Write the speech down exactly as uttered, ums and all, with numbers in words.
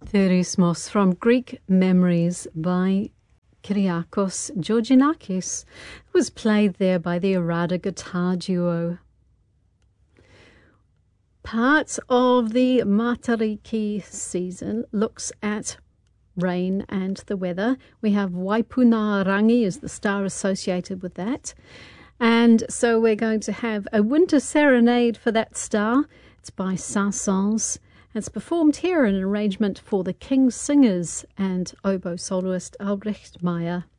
Therismos from Greek Memories by Kyriakos Georginakis. It was played there by the Arada Guitar Duo. Part of the Matariki season looks at rain and the weather. We have Waipuna Rangi as the star associated with that. And so we're going to have a winter serenade for that star. It's by Saint-Saëns. It's performed here in an arrangement for the King's Singers and oboe soloist Albrecht Meyer.